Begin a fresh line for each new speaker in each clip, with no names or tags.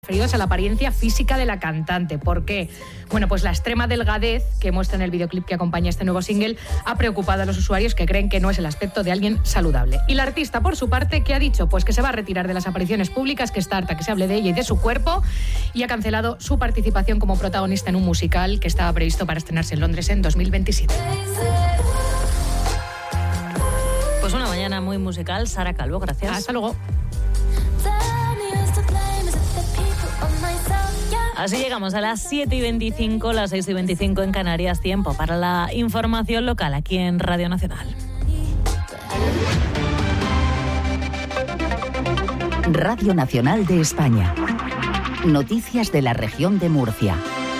referidos a la apariencia física de la cantante. ¿Por qué? Bueno, pues la extrema delgadez que muestra en el videoclip que acompaña este nuevo single ha preocupado a los usuarios que creen que no es el aspecto de alguien saludable. Y la artista, por su parte, ¿qué ha dicho? Pues que se va a retirar de las apariciones públicas, que está harta que se hable de ella y de su cuerpo, y ha cancelado su participación como protagonista en un musical que estaba previsto para estrenarse en Londres en 2027.
Pues una mañana muy musical. Sara Calvo, gracias.
Hasta luego.
Así llegamos a las 7:25, las 6:25 en Canarias. Tiempo para la información local aquí en Radio Nacional.
Radio Nacional de España. Noticias de la región de Murcia.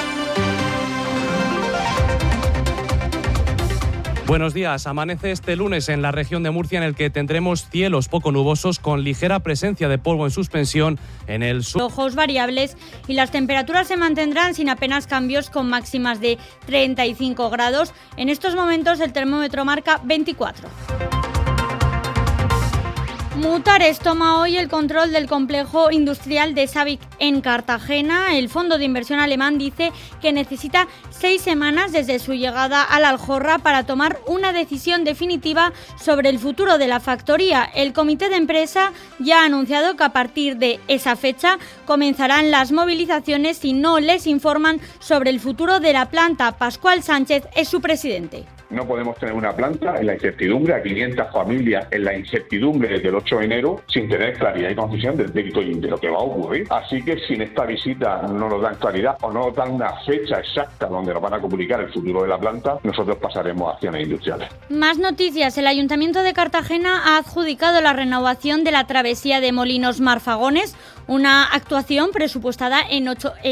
Buenos días. Amanece este lunes en la región de Murcia, en el que tendremos cielos poco nubosos con ligera presencia de polvo en suspensión en el sur.
Ojos variables y las temperaturas se mantendrán sin apenas cambios, con máximas de 35 grados. En estos momentos el termómetro marca 24. Mutares toma hoy el control del complejo industrial de Sabic en Cartagena. El fondo de inversión alemán dice que necesita 6 semanas desde su llegada a la Aljorra para tomar una decisión definitiva sobre el futuro de la factoría. El comité de empresa ya ha anunciado que a partir de esa fecha comenzarán las movilizaciones si no les informan sobre el futuro de la planta. Pascual Sánchez es su presidente.
No podemos tener una planta en la incertidumbre, a 500 familias en la incertidumbre desde el 8 de enero, sin tener claridad y concisión del débito y de lo que va a ocurrir. Así que si en esta visita no nos dan claridad o no nos dan una fecha exacta donde nos van a comunicar el futuro de la planta, nosotros pasaremos a acciones industriales.
Más noticias. El Ayuntamiento de Cartagena ha adjudicado la renovación de la travesía de Molinos Marfagones, una actuación presupuestada en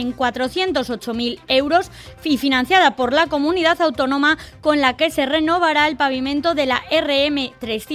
408.000 euros y financiada por la comunidad autónoma, con la que se renovará el pavimento de la RM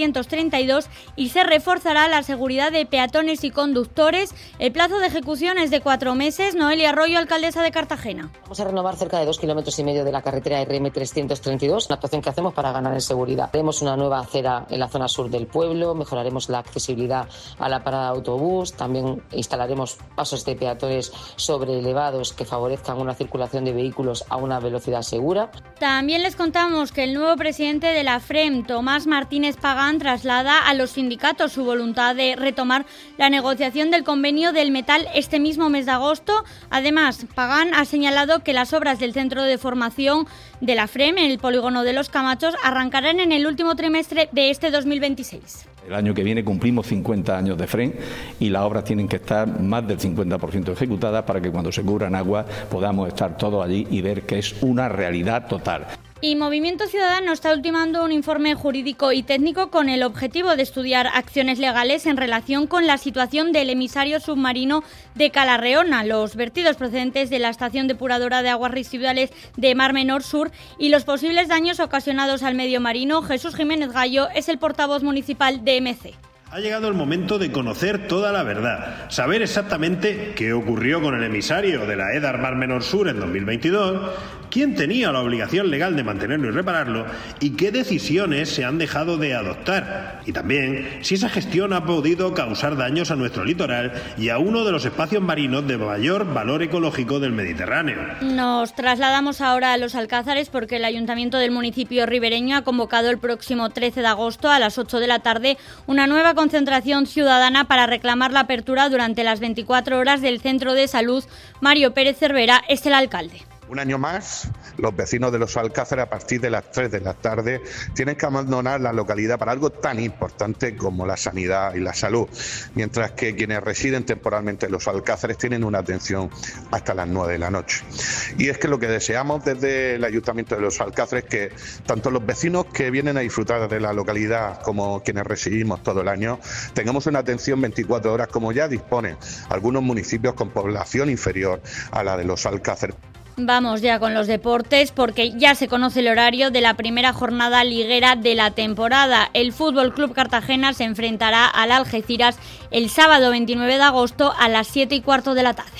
332 y se reforzará la seguridad de peatones y conductores. El plazo de ejecución es de 4 meses. Noelia Arroyo, alcaldesa de Cartagena.
Vamos a renovar cerca de 2,5 kilómetros de la carretera RM 332, una actuación que hacemos para ganar en seguridad. Haremos una nueva acera en la zona sur del pueblo, mejoraremos la accesibilidad a la parada de autobús, también instalaremos pasos de peatones sobreelevados que favorezcan una circulación de vehículos a una velocidad segura.
También les contamos que el nuevo presidente de la FREM, Tomás Martínez Pagán, traslada a los sindicatos su voluntad de retomar la negociación del convenio del metal este mismo mes de agosto. Además, Pagán ha señalado que las obras del centro de formación de la FREM en el polígono de Los Camachos arrancarán en el último trimestre de este 2026.
El año que viene cumplimos 50 años de FREM y las obras tienen que estar más del 50% ejecutadas para que cuando se cubran aguas podamos estar todos allí y ver que es una realidad total.
Y Movimiento Ciudadano está ultimando un informe jurídico y técnico con el objetivo de estudiar acciones legales en relación con la situación del emisario submarino de Calarreona, los vertidos procedentes de la estación depuradora de aguas residuales de Mar Menor Sur y los posibles daños ocasionados al medio marino. Jesús Jiménez Gallo es el portavoz municipal de MC.
Ha llegado el momento de conocer toda la verdad, saber exactamente qué ocurrió con el emisario de la EDAR Mar Menor Sur en 2022, quién tenía la obligación legal de mantenerlo y repararlo y qué decisiones se han dejado de adoptar. Y también si esa gestión ha podido causar daños a nuestro litoral y a uno de los espacios marinos de mayor valor ecológico del Mediterráneo.
Nos trasladamos ahora a Los Alcázares porque el Ayuntamiento del municipio ribereño ha convocado el próximo 13 de agosto a las 8 de la tarde una nueva concentración ciudadana para reclamar la apertura durante las 24 horas del centro de salud. Mario Pérez Cervera es el alcalde.
Un año más, los vecinos de Los Alcázares a partir de las 3 de la tarde tienen que abandonar la localidad para algo tan importante como la sanidad y la salud, mientras que quienes residen temporalmente en Los Alcázares tienen una atención hasta las 9 de la noche. Y es que lo que deseamos desde el Ayuntamiento de Los Alcázares es que tanto los vecinos que vienen a disfrutar de la localidad como quienes residimos todo el año tengamos una atención 24 horas como ya disponen algunos municipios con población inferior a la de Los Alcázares.
Vamos ya con los deportes porque ya se conoce el horario de la primera jornada liguera de la temporada. El Fútbol Club Cartagena se enfrentará al Algeciras el sábado 29 de agosto a las 7:15 de la tarde.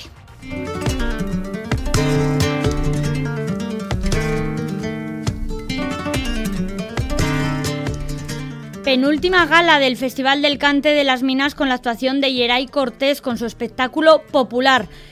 Penúltima gala del Festival del Cante de las Minas con la actuación de Yeray Cortés con su espectáculo Popular.